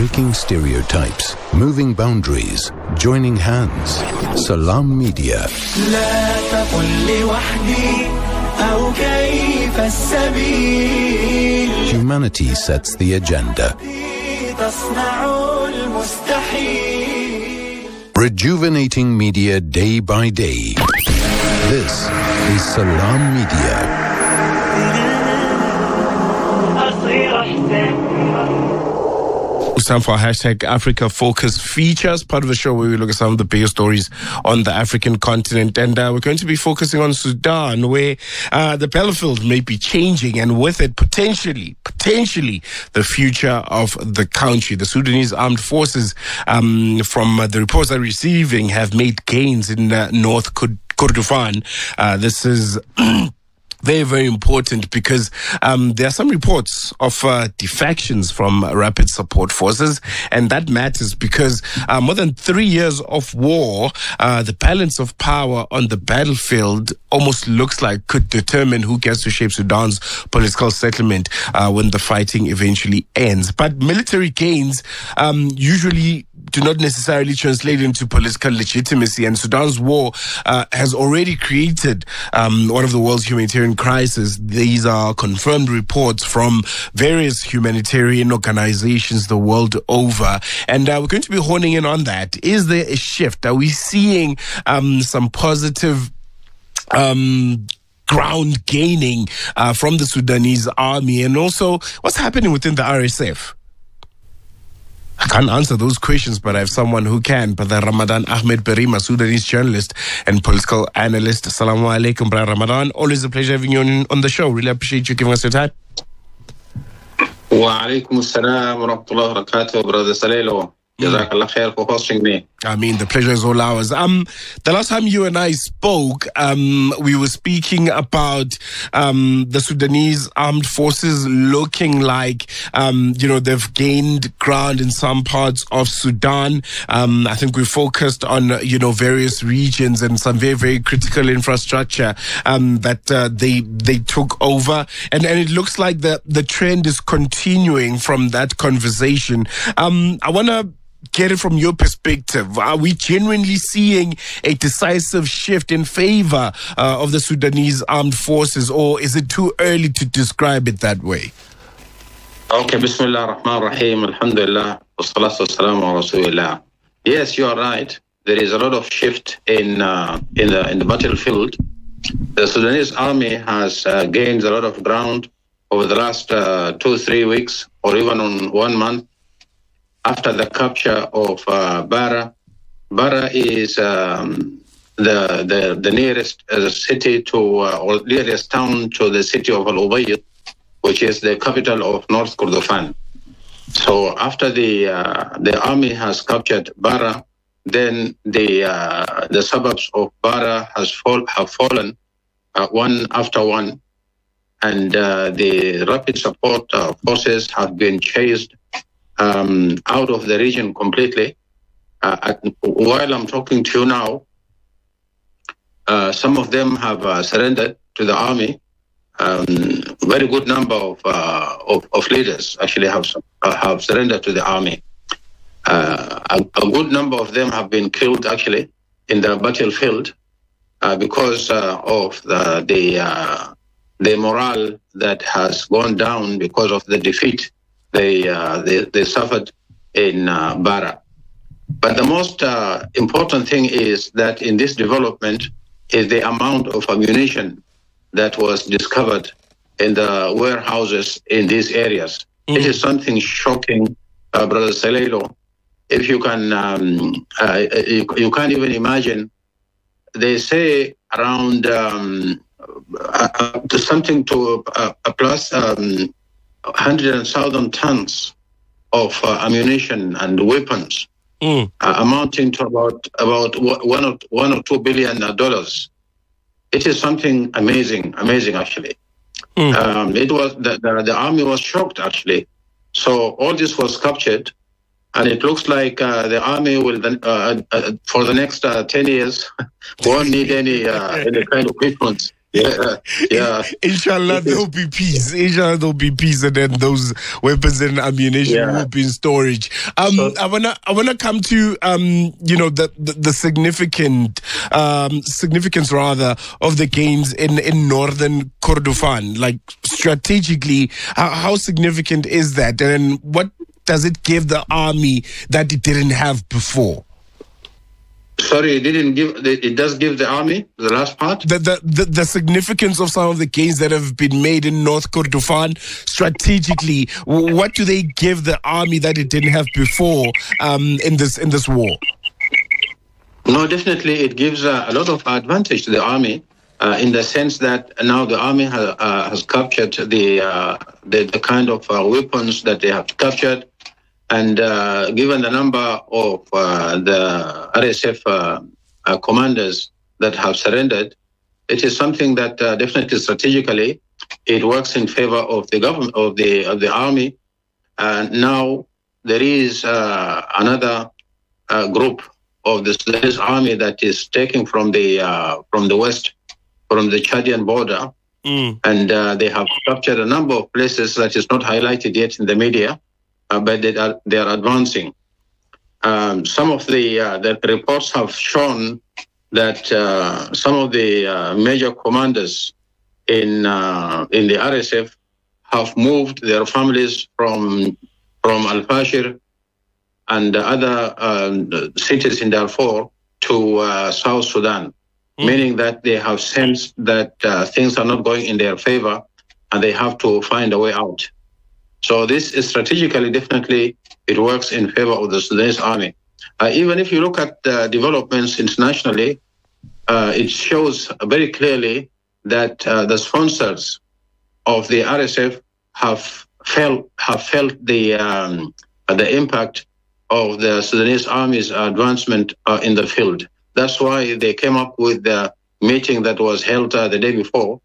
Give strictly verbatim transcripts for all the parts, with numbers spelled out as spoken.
Breaking stereotypes, moving boundaries, joining hands. Salam Media. Humanity sets the agenda. Rejuvenating media day by day. This is Salam Media. It's time for our hashtag Africa Focus features, part of the show where we look at some of the biggest stories on the African continent. And uh, we're going to be focusing on Sudan, where uh, the battlefield may be changing, and with it, potentially, potentially, the future of the country. The Sudanese armed forces, um, from uh, the reports they're receiving, have made gains in uh, North Kordofan. Uh, this is... Very, very important because um, there are some reports of uh, defections from Rapid Support Forces, and that matters because uh, more than three years of war, uh, the balance of power on the battlefield almost looks like could determine who gets to shape Sudan's political settlement uh, when the fighting eventually ends. But military gains um, usually do not necessarily translate into political legitimacy, and Sudan's war uh, has already created um, one of the world's humanitarian crises. These are confirmed reports from various humanitarian organizations the world over, and uh, we're going to be honing in on that. Is there a shift? Are we seeing um, some positive um ground gaining uh, from the Sudanese army, and also what's happening within the R S F? I can't answer those questions, but I have someone who can. Brother Ramadan Ahmed Berima, Sudanese journalist and political analyst. Assalamu alaikum, Brother Ramadan. Always a pleasure having you on, on the show. Really appreciate you giving us your time. Wa alaikum assalam wa rahmatullahi wa barakatuh, Brother Salelo. Jazakallah khair for hosting me. I mean, the pleasure is all ours. Um, the last time you and I spoke, um, we were speaking about um, the Sudanese armed forces looking like, um, you know, they've gained ground in some parts of Sudan. Um, I think we focused on, you know, various regions and some very, very critical infrastructure um, that uh, they they took over, and and it looks like the the trend is continuing from that conversation. Um, I want to get it from your perspective. Are we genuinely seeing a decisive shift in favor uh, of the Sudanese armed forces, or is it too early to describe it that way? Okay, Bismillah ar-Rahman ar-Rahim, Alhamdulillah, wassalatu wassalamu ala Rasulillah. Yes, you are right. There is a lot of shift in uh, in the in the battlefield. The Sudanese army has uh, gained a lot of ground over the last uh, two, three weeks, or even on one month. After the capture of uh, Bara. Bara is um, the, the the nearest uh, city to, uh, or nearest town to the city of Al-Ubayd, which is the capital of North Kordofan. So after the uh, the army has captured Bara, then the uh, the suburbs of Bara has fall, have fallen uh, one after one, and uh, the rapid support uh, forces have been chased Um, out of the region completely. Uh, while I'm talking to you now, uh, some of them have uh, surrendered to the army. Um, very good number of, uh, of of leaders actually have uh, have surrendered to the army. Uh, a, a good number of them have been killed actually in the battlefield uh, because uh, of the the, uh, the morale that has gone down because of the defeat They, uh, they they suffered in uh, Bara. But the most uh, important thing is that in this development is the amount of ammunition that was discovered in the warehouses in these areas. Mm. It is something shocking, uh, Brother Salelo. If you can, um, uh, you, you can't even imagine. They say around um, uh, uh, something to uh, a plus. Um, one hundred thousand tons of uh, ammunition and weapons, mm. uh, amounting to about about one or one or two billion dollars. It is something amazing, amazing actually. Mm. Um, it was the, the the army was shocked actually. So all this was captured, and it looks like uh, the army will then, uh, uh, for the next uh, ten years won't need any uh, any kind of equipment. Yeah, yeah. Inshallah, there'll be peace. Inshallah, there'll be peace, and then those weapons and ammunition Yeah. will be in storage. Um, So- I wanna, I wanna come to, um, you know, the the, the significant, um, significance rather of the gains in in northern Kordofan. Like strategically, how, how significant is that, and what does it give the army that it didn't have before? Sorry, it didn't give. It does give the army the last part. The, the, the, the significance of some of the gains that have been made in North Kordofan strategically, w- what do they give the army that it didn't have before um, in this in this war? No, definitely, it gives uh, a lot of advantage to the army uh, in the sense that now the army ha- uh, has captured the, uh, the the kind of uh, weapons that they have captured, and uh, given the number of uh, the R S F uh, uh, commanders that have surrendered, it is something that uh, definitely strategically it works in favor of the government of the of the army. And now there is uh, another uh, group of the Sudanese army that is taking from the uh, from the west, from the Chadian border, Mm. and uh, they have captured a number of places that is not highlighted yet in the media, uh, but they are they are advancing. Um, some of the uh, the reports have shown that uh, some of the uh, major commanders in uh, in the R S F have moved their families from from Al Fashir and other um, cities in Darfur to uh, South Sudan, mm. meaning that they have sensed that uh, things are not going in their favor and they have to find a way out. So this is strategically, definitely, it works in favor of the Sudanese army. Uh, even if you look at uh, developments internationally, uh, it shows very clearly that uh, the sponsors of the R S F have felt have felt the um, the impact of the Sudanese army's advancement uh, in the field. That's why they came up with the meeting that was held uh, the day before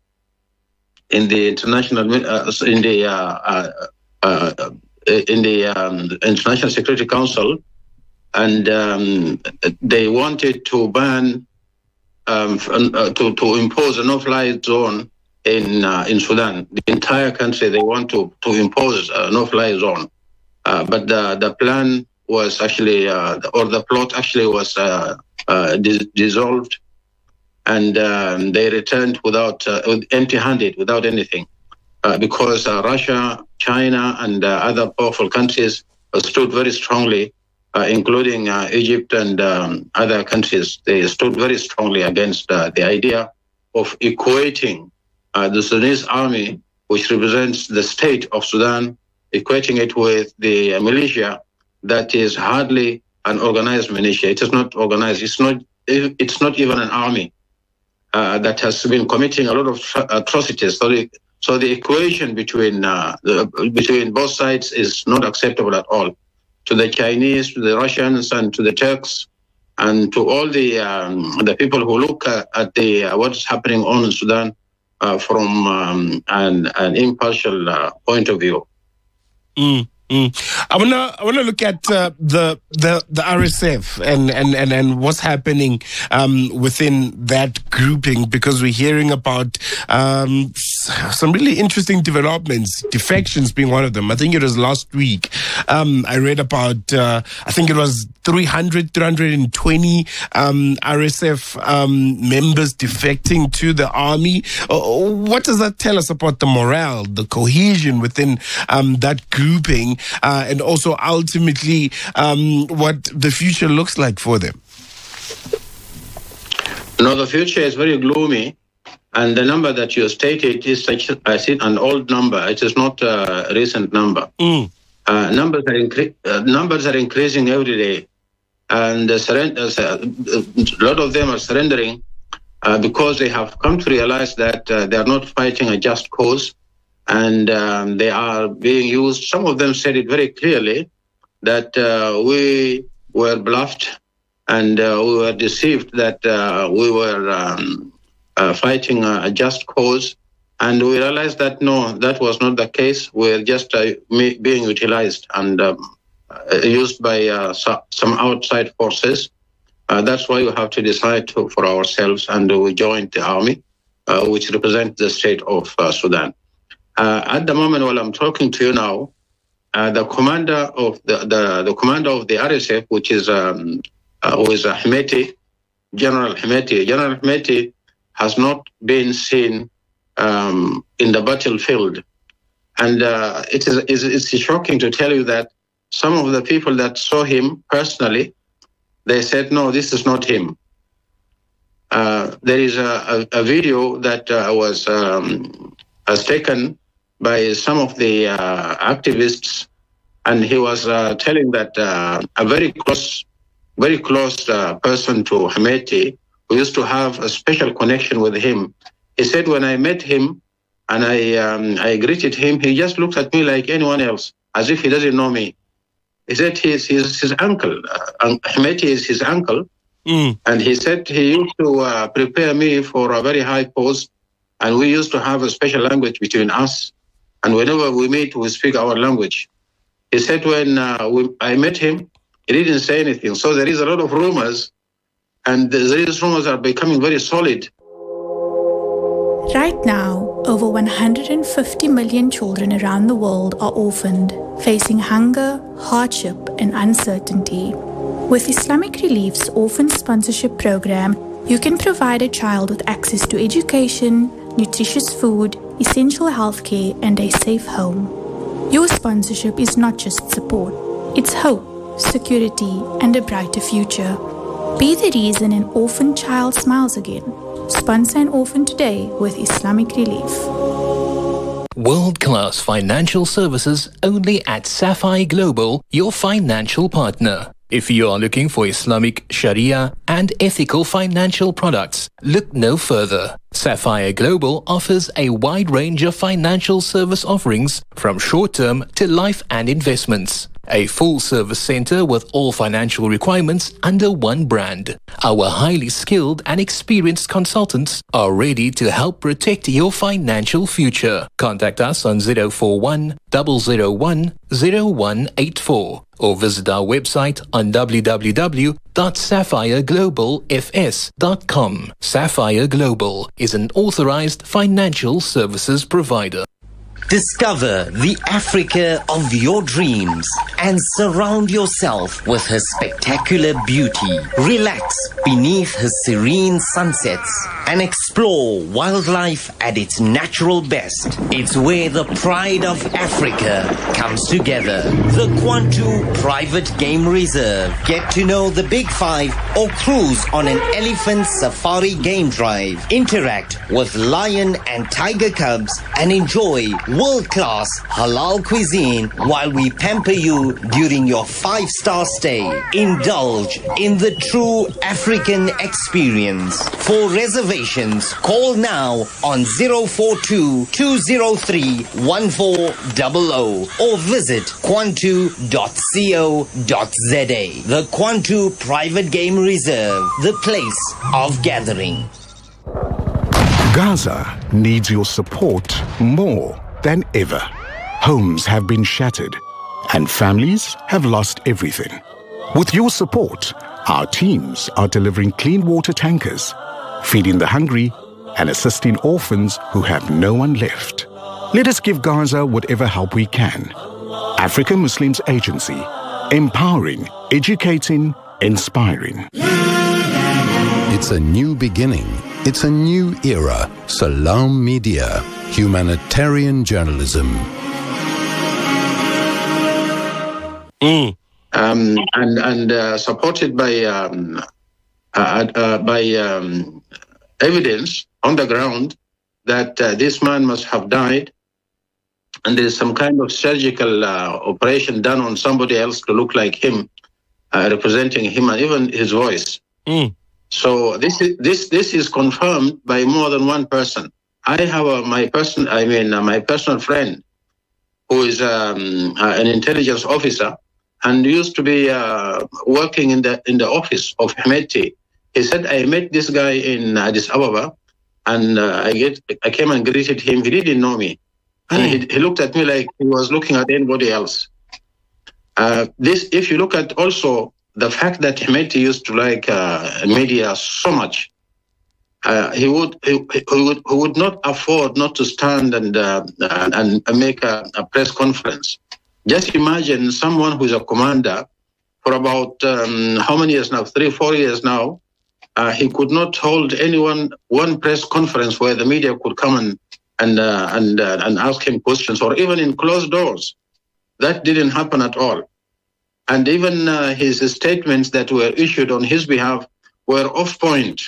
in the international uh, in the uh, uh, uh, in the um, International Security Council, and um, they wanted to ban um, uh, to to impose a no-fly zone in uh, in Sudan. The entire country they want to to impose a no-fly zone, uh, but the the plan was actually, uh, or the plot actually was uh, uh, dis- dissolved, and um, they returned without, uh, empty-handed, without anything, uh, because uh, Russia, China, and uh, other powerful countries uh, stood very strongly, uh, including uh, Egypt and um, other countries. They stood very strongly against uh, the idea of equating uh, the Sudanese army, which represents the state of Sudan, equating it with the uh, militia. That is hardly an organized militia. It is not organized. It's not. It's not even an army uh, that has been committing a lot of atrocities. So the, so the equation between uh, the, between both sides is not acceptable at all. To the Chinese, to the Russians, and to the Turks, and to all the um, the people who look at, at the uh, what is happening on in Sudan uh, from um, an an impartial uh, point of view. Mm. Mm. I wanna I wanna look at uh, the the the R S F and and and, and what's happening um, within that grouping, because we're hearing about um, some really interesting developments, defections being one of them. I think it was last week. Um, I read about uh, I think it was three hundred, three hundred twenty um, R S F um, members defecting to the army. Uh, what does that tell us about the morale, the cohesion within um, that grouping? Uh, and also ultimately um, what the future looks like for them? No, the future is very gloomy, and the number that you stated is such, I see, an old number. It is not a recent number. Mm. Uh, numbers are incre- uh, numbers are increasing every day, and uh, surrender, uh, a lot of them are surrendering uh, because they have come to realize that uh, they are not fighting a just cause. And um, they are being used. Some of them said it very clearly that uh, we were bluffed and uh, we were deceived that uh, we were um, uh, fighting a just cause. And we realized that, no, that was not the case. We're just uh, being utilized and um, used by uh, some outside forces. Uh, that's why we have to decide to, for ourselves, and we joined the army. uh, which represents the state of uh, Sudan. Uh, at the moment, while I'm talking to you now, uh, the commander of the, the, the commander of the R S F, which is um, uh, who is uh, Hemeti, General Hemeti. General Hemeti has not been seen um, in the battlefield, and uh, it is it's, it's shocking to tell you that some of the people that saw him personally, they said, no, this is not him. Uh, there is a, a, a video that uh, was um, was taken by some of the uh, activists, and he was uh, telling that uh, a very close, very close uh, person to Hemeti, who used to have a special connection with him. He said, when I met him and I um, I greeted him, he just looked at me like anyone else, as if he doesn't know me. He said he's his, his uncle. Uh, Hemeti is his uncle. Mm. And he said he used to uh, prepare me for a very high post, and we used to have a special language between us. And whenever we meet, we speak our language. He said when uh, we, I met him, he didn't say anything. So there is a lot of rumors, and these rumors are becoming very solid. Right now, over one hundred fifty million children around the world are orphaned, facing hunger, hardship, and uncertainty. With Islamic Relief's Orphan Sponsorship Program, you can provide a child with access to education, nutritious food, essential healthcare, and a safe home. Your sponsorship is not just support, it's hope, security, and a brighter future. Be the reason an orphan child smiles again. Sponsor an orphan today with Islamic Relief. World-class financial services only at Sapphire Global, your financial partner. If you are looking for Islamic Sharia and ethical financial products, look no further. Sapphire Global offers a wide range of financial service offerings from short-term to life and investments. A full-service center with all financial requirements under one brand. Our highly skilled and experienced consultants are ready to help protect your financial future. Contact us on zero four one, zero zero one, zero one eight four or visit our website on w w w dot sapphire global f s dot com. Sapphire Global is an authorized financial services provider. Discover the Africa of your dreams and surround yourself with her spectacular beauty. Relax beneath her serene sunsets and explore wildlife at its natural best. It's where the pride of Africa comes together. The Kwantu Private Game Reserve. Get to know the Big Five or cruise on an elephant safari game drive. Interact with lion and tiger cubs and enjoy world-class halal cuisine while we pamper you during your five-star stay. Indulge in the true African experience. For reservations, call now on zero four two, two zero three, one four zero zero or visit kwantu dot co dot z a. The Kwantu Private Game Reserve, the place of gathering. Gaza needs your support more than ever. Homes have been shattered and families have lost everything. With your support, our teams are delivering clean water tankers, feeding the hungry and assisting orphans who have no one left. Let us give Gaza whatever help we can. African Muslims Agency, empowering, educating, inspiring. It's a new beginning. It's a new era. Salam Media, humanitarian journalism. Mm. Um, and and uh, supported by um, uh, uh, by um, evidence on the ground that uh, this man must have died, and there's some kind of surgical uh, operation done on somebody else to look like him, uh, representing him, and even his voice. Mm. So this is this this is confirmed by more than one person. I have a, my person, I mean uh, my personal friend, who is um, uh, an intelligence officer and used to be uh, working in the in the office of Hemeti. He said, I met this guy in Addis Ababa, and uh, I get I came and greeted him. He didn't know me, and mm. he, he looked at me like he was looking at anybody else. Uh, this, if you look at also the fact that Hemeti used to like uh, media so much, uh, he would he, he would he would not afford not to stand and uh, and, and make a, a press conference. Just imagine someone who is a commander for about um, how many years now? Three, four years now. Uh, he could not hold anyone one press conference where the media could come and and uh, and uh, and ask him questions, or even in closed doors. That didn't happen at all. And even uh, his statements that were issued on his behalf were off point,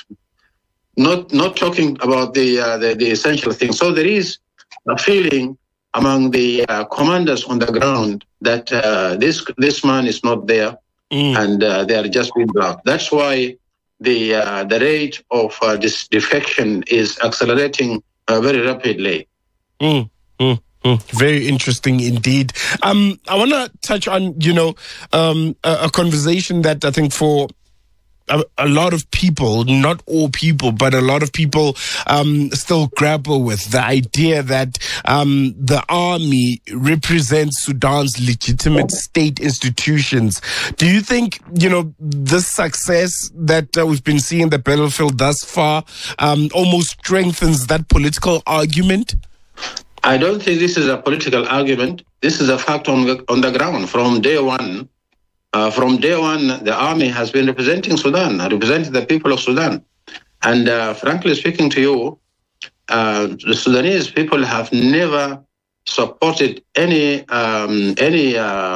not not talking about the uh, the, the essential things. So there is a feeling among the uh, commanders on the ground that uh, this this man is not there, mm. and uh, they are just being blocked. That's why the uh, the rate of uh, this defection is accelerating uh, very rapidly. Mm. Mm. Mm, very interesting indeed. Um, I want to touch on, you know, um, a, a conversation that I think for a, a lot of people, not all people, but a lot of people um, still grapple with the idea that um, the army represents Sudan's legitimate state institutions. Do you think, you know, the success that uh, we've been seeing in the battlefield thus far um, almost strengthens that political argument? I don't think this is a political argument. This is a fact on the, on the ground. From day one, uh, from day one, the army has been representing Sudan, representing the people of Sudan. And uh, frankly speaking to you, uh, the Sudanese people have never supported any um, any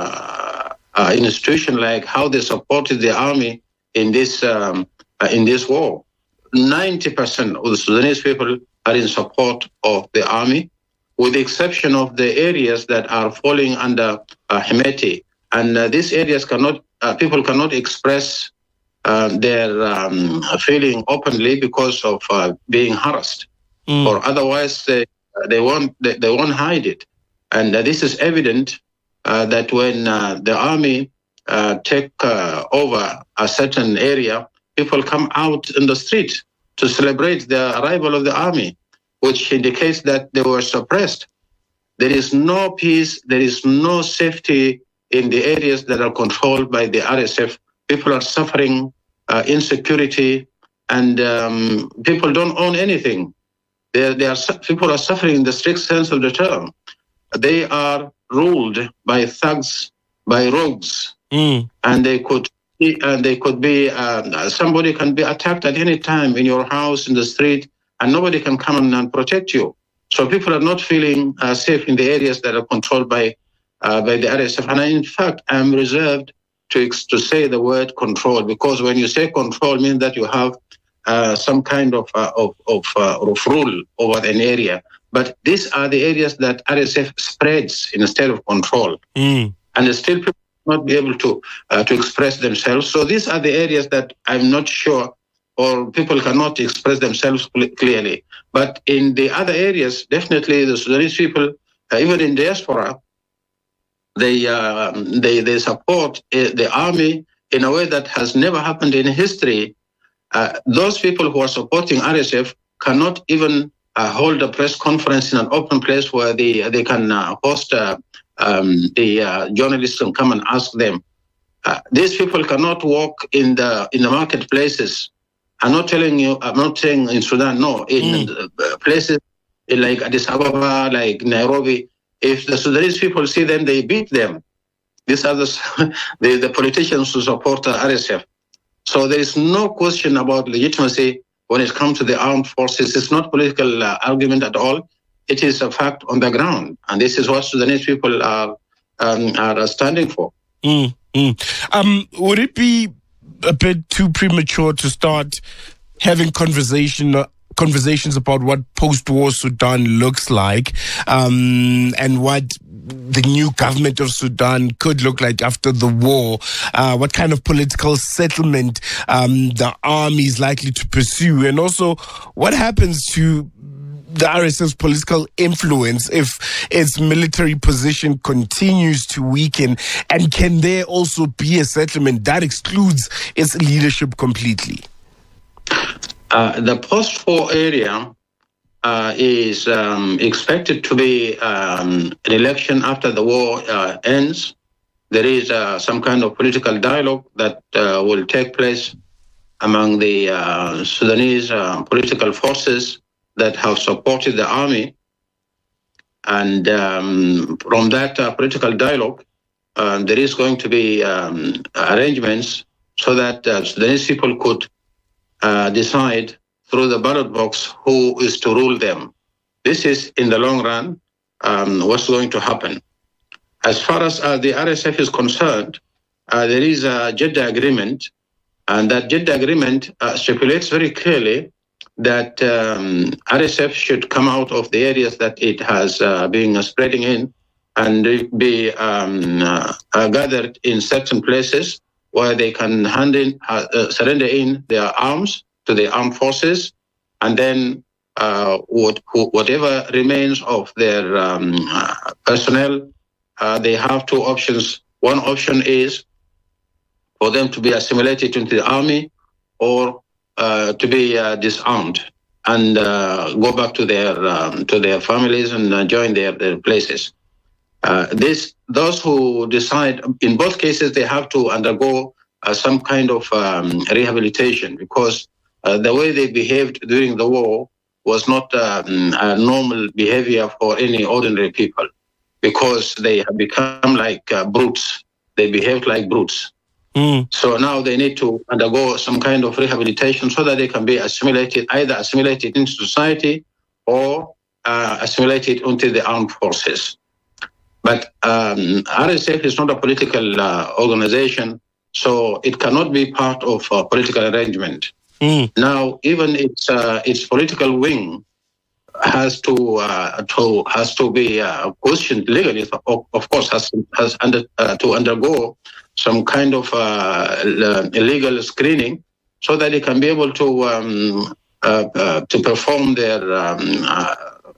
uh, uh, institution like how they supported the army in this um, uh, in this war. ninety percent of the Sudanese people are in support of the army, with the exception of the areas that are falling under uh, Hemeti. And uh, these areas cannot, uh, people cannot express uh, their um, feeling openly because of uh, being harassed, mm. or otherwise they, they, won't, they, they won't hide it. And uh, this is evident uh, that when uh, the army uh, take uh, over a certain area, people come out in the street to celebrate the arrival of the army, which indicates that they were suppressed. There is no peace, there is no safety in the areas that are controlled by the R S F. People are suffering uh, insecurity, and um, people don't own anything. They, they are, people are suffering in the strict sense of the term. They are ruled by thugs, by rogues, mm. and they could be, and they could be. Uh, somebody can be attacked at any time in your house, in the street, and nobody can come and protect you. So people are not feeling uh, safe in the areas that are controlled by uh, by the R S F. And I, in fact, I'm reserved to to say the word control, because when you say control, it means that you have uh, some kind of uh, of of, uh, of rule over an area. But these are the areas that R S F spreads instead of control, mm. and still people will not be able to uh, to express themselves. So these are the areas that I'm not sure, or people cannot express themselves clearly. But in the other areas, definitely the Sudanese people, uh, even in diaspora, they uh, they they support uh, the army in a way that has never happened in history. Uh, those people who are supporting R S F cannot even uh, hold a press conference in an open place where they they can uh, host uh, um, the uh, journalists and come and ask them. Uh, these people cannot walk in the in the marketplaces. I'm not telling you, I'm not saying in Sudan, no, in mm. places like Addis Ababa, like Nairobi, if the Sudanese people see them, they beat them. These are the, the, the politicians who support the R S F. So there is no question about legitimacy when it comes to the armed forces. It's not political uh, argument at all. It is a fact on the ground. And this is what Sudanese people are, um, are standing for. Mm, mm. Um, would it be a bit too premature to start having conversation uh, conversations about what post-war Sudan looks like, um, and what the new government of Sudan could look like after the war? Uh, what kind of political settlement um, the army is likely to pursue, and also what happens to the R S F's political influence if its military position continues to weaken? And can there also be a settlement that excludes its leadership completely? Uh, the post-war area uh, is um, expected to be um, an election after the war uh, ends. There is uh, some kind of political dialogue that uh, will take place. among the uh, Sudanese uh, political forces that have supported the army. And um, from that uh, political dialogue, uh, there is going to be um, arrangements so that uh, Sudanese people could uh, decide through the ballot box who is to rule them. This is, in the long run, um, what's going to happen. As far as uh, the R S F is concerned, uh, there is a Jeddah agreement, and that Jeddah agreement uh, stipulates very clearly that um, R S F should come out of the areas that it has uh, been uh, spreading in and be um, uh, uh, gathered in certain places where they can hand in, uh, uh, surrender in their arms to the armed forces, and then uh, what, whatever remains of their um, uh, personnel, uh, they have two options. One option is for them to be assimilated into the army, or uh, to be uh, disarmed and uh, go back to their um, to their families and uh, join their, their places. Uh, this those who decide, in both cases, they have to undergo uh, some kind of um, rehabilitation, because uh, the way they behaved during the war was not um, a normal behavior for any ordinary people, because they have become like uh, brutes. They behaved like brutes. Mm. So now they need to undergo some kind of rehabilitation so that they can be assimilated, either assimilated into society or uh, assimilated into the armed forces. But um, R S F is not a political uh, organization, so it cannot be part of a political arrangement. Mm. Now, even its uh, its political wing has to uh, to has to be uh, questioned legally. Of, of course, has has under, uh, to undergo some kind of uh, illegal screening so that they can be able to um, uh, uh, to perform their um, uh,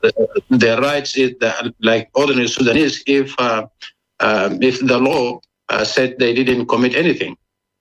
their rights like ordinary Sudanese if uh, uh, if the law uh, said they didn't commit anything.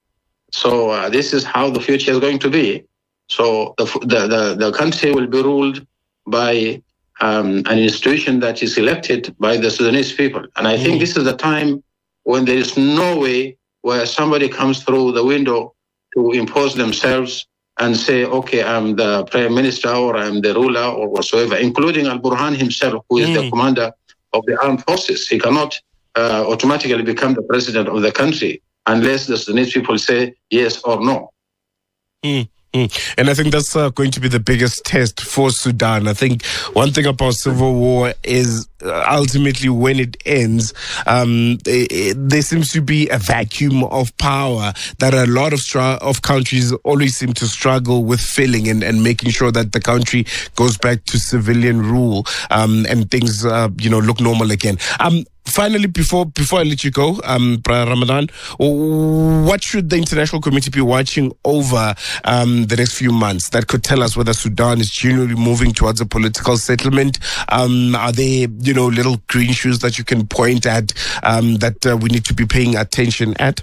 So uh, this is how the future is going to be. So the the the, the country will be ruled by um, an institution that is elected by the Sudanese people, and I mm. think this is the time when there is no way where somebody comes through the window to impose themselves and say, okay, I'm the prime minister or I'm the ruler or whatsoever, including Al-Burhan himself, who is mm. the commander of the armed forces. He cannot uh, automatically become the president of the country unless the Sudanese people say yes or no. Mm. Mm. And I think that's uh, going to be the biggest test for Sudan. I think one thing about civil war is uh, ultimately when it ends, um, it, it, there seems to be a vacuum of power that a lot of str- of countries always seem to struggle with filling and, and making sure that the country goes back to civilian rule um, and things, uh, you know, look normal again. Um, Finally, before before I let you go, um, Ramadan, what should the international community be watching over um, the next few months that could tell us whether Sudan is genuinely moving towards a political settlement? Um, are there, you know, little green shoots that you can point at um, that uh, we need to be paying attention at?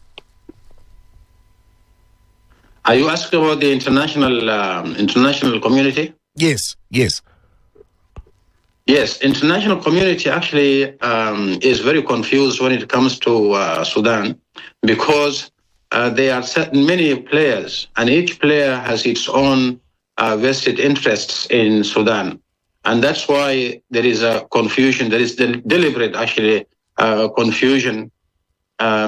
Are you asking about the international um, international community? Yes, yes. Yes, international community actually um, is very confused when it comes to uh, Sudan, because uh, there are certain many players, and each player has its own uh, vested interests in Sudan. And that's why there is a confusion, there is de- deliberate actually uh, confusion. Uh,